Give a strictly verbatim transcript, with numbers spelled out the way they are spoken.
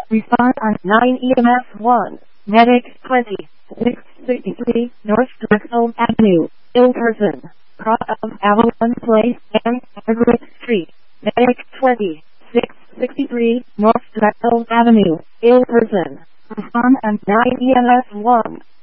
Respond on nine E M S one. Medic twenty, six sixty-three North Drexel Avenue, ill person, cross of Avalon Place and Everett Street. Medic twenty, six sixty-three North Drexel Avenue, ill person. Respond on nine E M S one.